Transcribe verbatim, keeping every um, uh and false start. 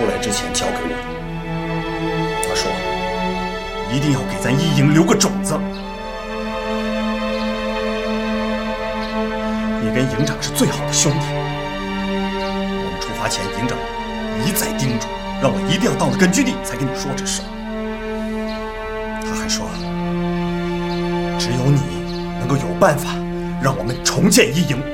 出来之前交给我的。他说一定要给咱一营留个种子。你跟营长是最好的兄弟，我们出发前营长一再叮嘱，让我一定要到了根据地才跟你说这事。他还说只有你能够有办法让我们重建一营。